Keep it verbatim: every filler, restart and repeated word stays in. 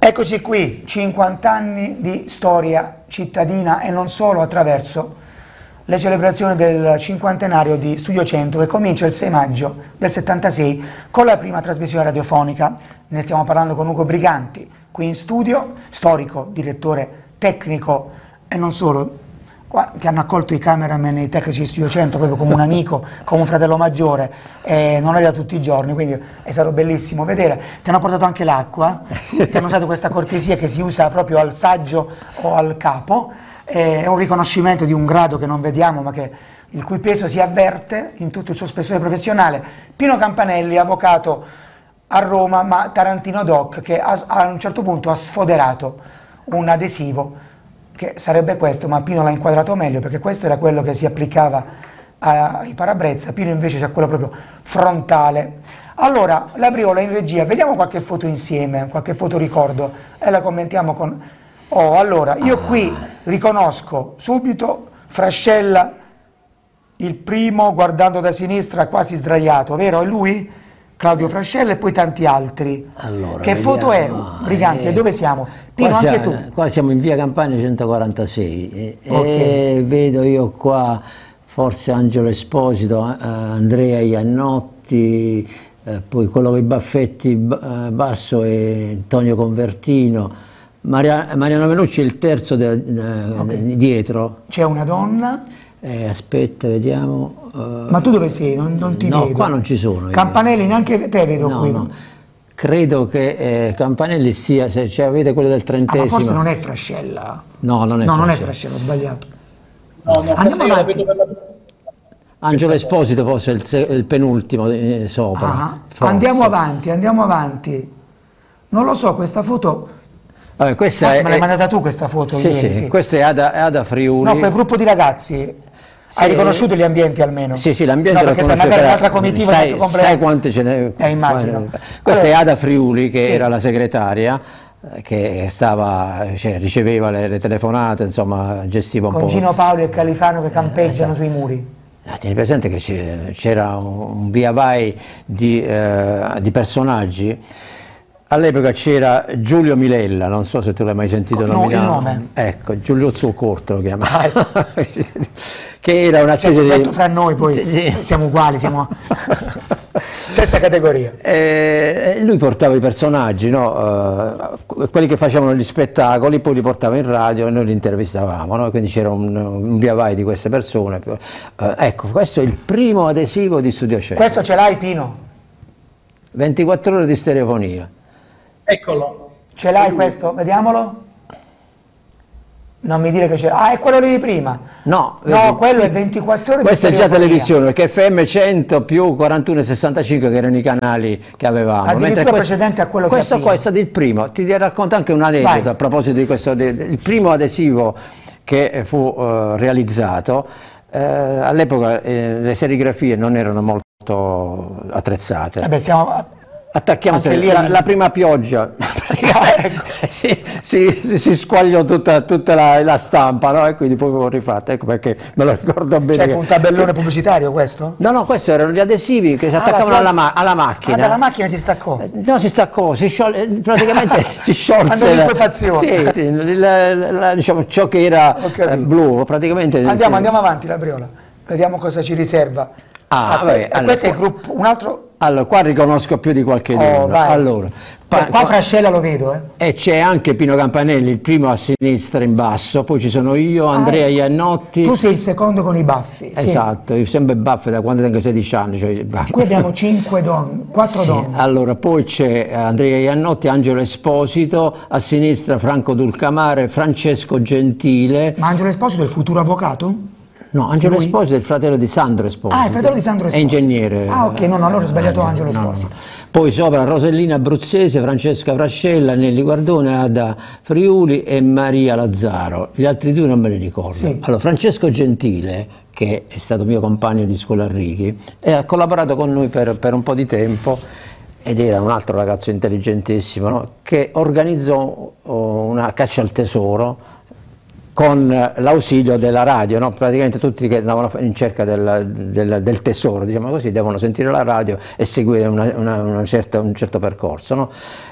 Eccoci qui, cinquanta anni di storia cittadina e non solo, attraverso le celebrazioni del cinquantenario di Studio cento, che comincia il sei maggio del settantasei con la prima trasmissione radiofonica. Ne stiamo parlando con Ugo Briganti, qui in studio, storico, direttore tecnico e non solo. Qua ti hanno accolto i cameraman e i tecnici di Studio cento proprio come un amico, come un fratello maggiore, e non è da tutti i giorni, quindi è stato bellissimo vedere. Ti hanno portato anche l'acqua, ti hanno usato questa cortesia che si usa proprio al saggio o al capo, è un riconoscimento di un grado che non vediamo ma che, il cui peso si avverte in tutto il suo spessore professionale. Pino Campanelli, avvocato a Roma, ma Tarantino Doc, che a, a un certo punto ha sfoderato un adesivo che sarebbe questo, ma Pino l'ha inquadrato meglio, perché questo era quello che si applicava ai parabrezza, Pino invece c'è quello proprio frontale. Allora, la Briola in regia, vediamo qualche foto insieme, qualche foto ricordo, e la commentiamo con... Oh, allora, io qui riconosco subito Frascella, il primo, guardando da sinistra, quasi sdraiato, vero? È lui? Claudio Frascella, e poi tanti altri. Allora, che vediamo, foto è, Briganti? eh, E dove siamo? Pino, qua anche siamo, tu? Qua siamo in via Campania centoquarantasei e, Okay. e vedo io qua forse Angelo Esposito, eh, Andrea Iannotti, eh, poi quello con i baffetti eh, basso è Antonio Convertino, Maria, Mariano Menucci il terzo de, de, Okay. dietro. C'è una donna? Eh, aspetta, vediamo. eh, Ma tu dove sei? Non, non ti no, vedo. qua non ci sono. io. Campanelli, neanche te vedo No, qui. no. Credo che eh, Campanelli sia, se cioè, avete quello del Ah, trentesimo. ma forse non è Frascella. No, non è No, non è Frascella. Frascella, ho sbagliato. No, no, Andiamo forse io la avanti. vedo per la... Angelo Esposito forse il, se- il penultimo eh, sopra. Ah, forse. andiamo avanti, andiamo avanti. Non lo so, questa foto... Vabbè, questa Forse è, me l'hai è- mandata tu questa foto sì, ieri, sì, sì. questa è Ada, è Ada Friuli. No, quel gruppo di ragazzi. Sì. Hai riconosciuto gli ambienti almeno? Sì, sì, l'ambiente no, lo perché se conosce, magari però un'altra comitiva sai, fatto completo. sai quante ce n'è? Eh, immagino. Questa Allora, è Ada Friuli, che sì. era la segretaria, eh, che stava, cioè, riceveva le, le telefonate, insomma, gestiva un Con po'. Gino Paolo e Califano che campeggiano esatto. sui muri. Ah, tieni presente che c'è- c'era un via vai di, eh, di personaggi. All'epoca c'era Giulio Milella, non so se tu l'hai mai sentito No, nominare. il nome? Ecco, Giulio Zuccorto lo chiamava. Ah, ecco. Che era una Cioè, specie detto di... fra noi poi, Sì, sì. siamo uguali, siamo... Stessa categoria. Eh, lui portava i personaggi, no? Eh, quelli che facevano gli spettacoli, poi li portava in radio e noi li intervistavamo, no? Quindi c'era un, un via vai di queste persone. Eh, ecco, questo è il primo adesivo di Studio cento. Questo ce l'hai, Pino? ventiquattro ore di stereofonia. Eccolo. Ce l'hai questo? Vediamolo? Non mi dire che c'è... Ah, è quello lì di prima. No, No, vedi, quello è ventiquattro ore di questa è già stereofonia. televisione, perché F M cento più quarantuno e sessantacinque che erano i canali che avevamo. Addirittura Mentre questo- precedente a quello che questo ha qua è prima. stato il primo. Ti racconto anche un aneddoto Vai. a proposito di questo. de- Il primo adesivo che fu eh, realizzato, eh, all'epoca eh, le serigrafie non erano molto attrezzate. Eh beh, siamo... Attacchiamo Anche se- lì la, è- la prima pioggia, ecco. si, si, si- si squagliò tutta, tutta la, la stampa, no? E quindi poi l'ho rifatta, ecco perché me lo ricordo bene. Cioè, che- fu un tabellone pubblicitario questo? No, no, questi erano gli adesivi che si Ah, attaccavano la- alla, ma- alla macchina. Ah, dalla macchina si staccò. No, si staccò, si sciolse, praticamente si sciolse. Andò in liquefazione. Sì, sì, la- la- la- diciamo, ciò che era Ho capito. eh, blu, praticamente. Andiamo, sì. andiamo avanti, la Briola. Vediamo cosa ci riserva. Ah, vabbè, e allora, questo è il qua- gruppo, un altro... Allora, qua riconosco più di qualche Oh, nome. vai. Allora, pa- Beh, qua Frascella lo vedo, eh. E c'è anche Pino Campanelli, il primo a sinistra in basso, poi ci sono io, Andrea Ah, Iannotti. Tu sei il secondo con i baffi. sì. Esatto, io sempre baffe da quando tengo sedici anni. Cioè, Qui abbiamo cinque donne, quattro Sì, donne. allora poi c'è Andrea Iannotti, Angelo Esposito, a sinistra Franco Dulcamare, Francesco Gentile. Ma Angelo Esposito è il futuro avvocato? No, Angelo Lui? Esposito è il fratello di Sandro Esposito. Ah, il fratello di Sandro È Esposito. ingegnere. Ah, ok, no, no, allora ho sbagliato Angelo no, no, Esposito. no. Poi sopra Rosellina Abruzzese, Francesca Frascella, Nelli Guardone, Ada Friuli e Maria Lazzaro. Gli altri due non me li ricordo. Sì. Allora, Francesco Gentile, che è stato mio compagno di scuola a Righi, e ha collaborato con noi per, per un po' di tempo, ed era un altro ragazzo intelligentissimo, no? Che organizzò oh, una caccia al tesoro con l'ausilio della radio, no? Praticamente tutti che andavano in cerca del, del, del tesoro, diciamo così, devono sentire la radio e seguire una, una, una certa, un certo percorso, no?